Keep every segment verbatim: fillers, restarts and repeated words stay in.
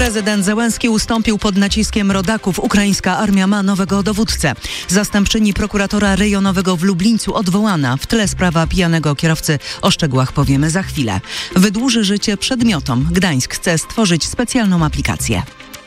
Prezydent Zełenski ustąpił pod naciskiem rodaków. Ukraińska armia ma nowego dowódcę. Zastępczyni prokuratora rejonowego w Lublińcu odwołana. W tle sprawa pijanego kierowcy. O szczegółach powiemy za chwilę. Wydłuży życie przedmiotom. Gdańsk chce stworzyć specjalną aplikację.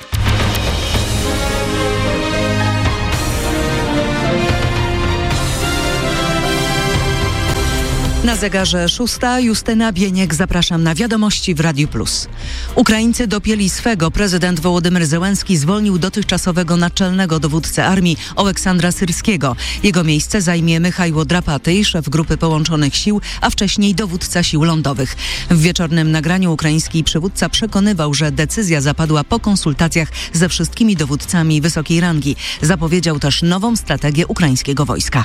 Na zegarze szósta, Justyna Bieniek, zapraszam na wiadomości w Radiu Plus. Ukraińcy dopięli swego. Prezydent Wołodymyr Zełenski zwolnił dotychczasowego naczelnego dowódcę armii Oleksandra Syrskiego. Jego miejsce zajmie Michajło Drapatyj, szef Grupy Połączonych Sił, a wcześniej dowódca sił lądowych. W wieczornym nagraniu ukraiński przywódca przekonywał, że decyzja zapadła po konsultacjach ze wszystkimi dowódcami wysokiej rangi. Zapowiedział też nową strategię ukraińskiego wojska.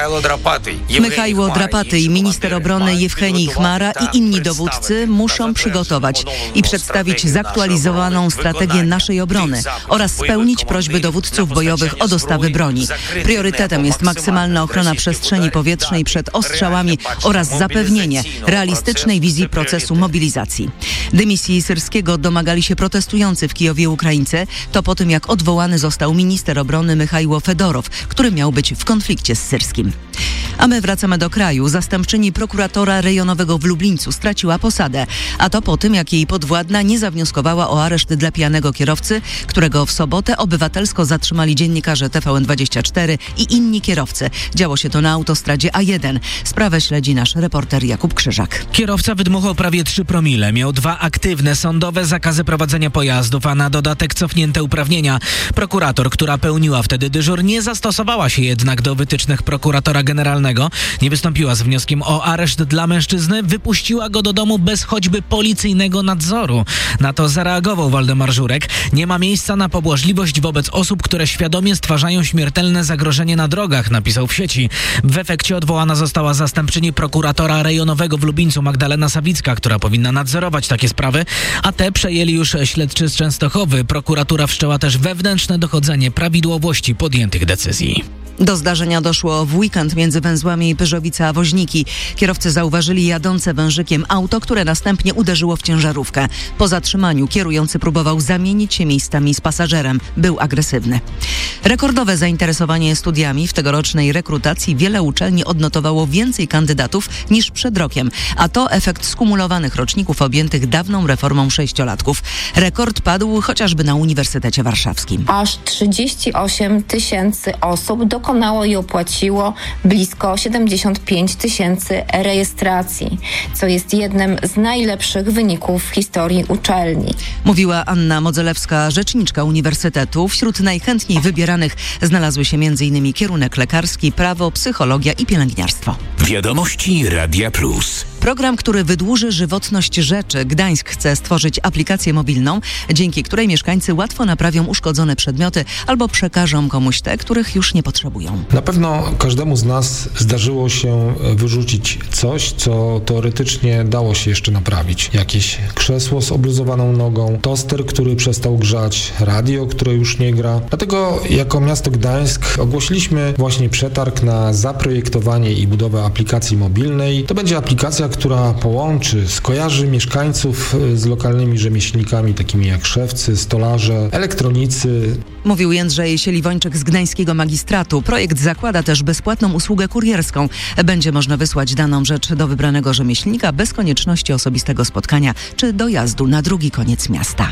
Michajło Drapatyj, minister obrony Jewgenij Chmara i inni dowódcy muszą przygotować i przedstawić zaktualizowaną strategię naszej obrony oraz spełnić prośby dowódców bojowych o dostawy broni. Priorytetem jest maksymalna ochrona przestrzeni powietrznej przed ostrzałami oraz zapewnienie realistycznej wizji procesu mobilizacji. Dymisji Syrskiego domagali się protestujący w Kijowie Ukraińcy. To po tym, jak odwołany został minister obrony Michajło Fedorow, który miał być w konflikcie z Syrskim. A my wracamy do kraju. Zastępczyni prokuratora rejonowego w Lublińcu straciła posadę. A to po tym, jak jej podwładna nie zawnioskowała o areszt dla pijanego kierowcy, którego w sobotę obywatelsko zatrzymali dziennikarze T V N dwadzieścia cztery i inni kierowcy. Działo się to na autostradzie A jeden. Sprawę śledzi nasz reporter Jakub Krzyżak. Kierowca wydmuchał prawie trzy promile. Miał dwa aktywne sądowe zakazy prowadzenia pojazdów, a na dodatek cofnięte uprawnienia. Prokurator, która pełniła wtedy dyżur, nie zastosowała się jednak do wytycznych prokuratora generalnego. Nie wystąpiła z wnioskiem o areszt dla mężczyzny, wypuściła go do domu bez choćby policyjnego nadzoru. Na to zareagował Waldemar Żurek. Nie ma miejsca na pobłażliwość wobec osób, które świadomie stwarzają śmiertelne zagrożenie na drogach, napisał w sieci. W efekcie odwołana została zastępczyni prokuratora rejonowego w Lublińcu Magdalena Sawicka, która powinna nadzorować takie sprawy, a te przejęli już śledczy z Częstochowy. Prokuratura wszczęła też wewnętrzne dochodzenie prawidłowości podjętych decyzji. Do zdarzenia doszło w weekend między węzłami Pyrzowice a Woźniki. Kierowcy zauważyli jadące wężykiem auto, które następnie uderzyło w ciężarówkę. Po zatrzymaniu kierujący próbował zamienić się miejscami z pasażerem. Był agresywny. Rekordowe zainteresowanie studiami. W tegorocznej rekrutacji wiele uczelni odnotowało więcej kandydatów niż przed rokiem, a to efekt skumulowanych roczników objętych dawną reformą sześciolatków. Rekord padł chociażby na Uniwersytecie Warszawskim. Aż trzydzieści osiem tysięcy osób dokonało i opłaciło blisko siedemdziesiąt pięć tysięcy rejestracji, co jest jednym z najlepszych wyników w historii uczelni. Mówiła Anna Modzelewska, rzeczniczka Uniwersytetu. Wśród najchętniej wybieranych znalazły się m.in. kierunek lekarski, prawo, psychologia i pielęgniarstwo. Wiadomości Radia Plus. Program, który wydłuży żywotność rzeczy. Gdańsk chce stworzyć aplikację mobilną, dzięki której mieszkańcy łatwo naprawią uszkodzone przedmioty albo przekażą komuś te, których już nie potrzebują. Na pewno każdemu z nas zdarzyło się wyrzucić coś, co teoretycznie dało się jeszcze naprawić. Jakieś krzesło z obluzowaną nogą, toster, który przestał grzać, radio, które już nie gra. Dlatego jako miasto Gdańsk ogłosiliśmy właśnie przetarg na zaprojektowanie i budowę aplikacji mobilnej. To będzie aplikacja, która połączy, skojarzy mieszkańców z lokalnymi rzemieślnikami, takimi jak szewcy, stolarze, elektronicy. Mówił Jędrzej Sieliwończyk z Gdańskiego Magistratu. Projekt zakłada też bezpłatną usługę kurierską. Będzie można wysłać daną rzecz do wybranego rzemieślnika bez konieczności osobistego spotkania czy dojazdu na drugi koniec miasta.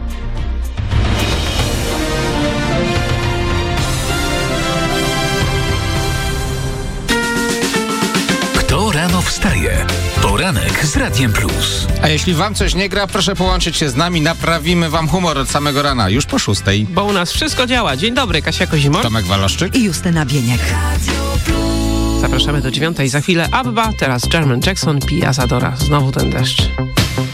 Kto rano wstaje? Poranek z Radiem Plus. A jeśli wam coś nie gra, proszę połączyć się z nami. Naprawimy wam humor od samego rana, już po szóstej. Bo u nas wszystko działa. Dzień dobry, Kasia Kozimor. Tomek Waloszczyk i Justyna Bieniek. Zapraszamy do dziewiątej. Za chwilę Abba, teraz Jermaine Jackson, Pia Zadora. Znowu ten deszcz.